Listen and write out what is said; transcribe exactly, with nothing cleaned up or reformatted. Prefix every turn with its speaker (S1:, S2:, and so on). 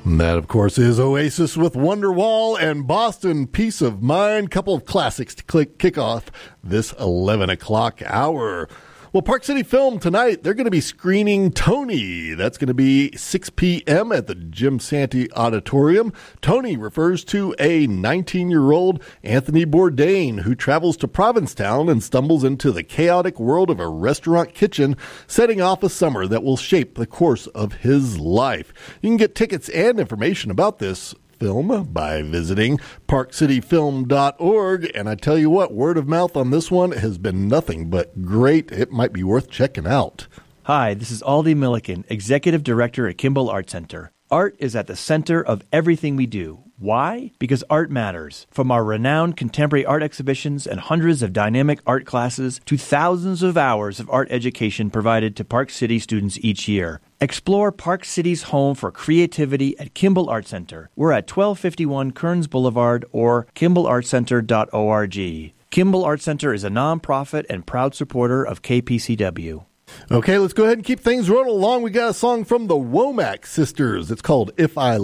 S1: And that, of course, is Oasis with Wonderwall and Boston Peace of Mind. Couple of classics to click, kick off this eleven o'clock hour. Well, Park City Film tonight, they're going to be screening Tony. That's going to be six p.m. at the Jim Santee Auditorium. Tony refers to a nineteen-year-old Anthony Bourdain who travels to Provincetown and stumbles into the chaotic world of a restaurant kitchen, setting off a summer that will shape the course of his life. You can get tickets and information about this film by visiting park city film dot org. And I tell you what, word of mouth on this one has been nothing but great. It might be worth checking out.
S2: Hi, this is Aldi Milliken, Executive Director at Kimball Art Center. Art is at the center of everything we do. Why? Because art matters. From our renowned contemporary art exhibitions and hundreds of dynamic art classes to thousands of hours of art education provided to Park City students each year. Explore Park City's home for creativity at Kimball Art Center. We're at twelve fifty-one Kearns Boulevard or kimball art center dot org. Kimball Art Center is a nonprofit and proud supporter of K P C W.
S1: Okay, let's go ahead and keep things rolling along. We got a song from the Womack Sisters. It's called If I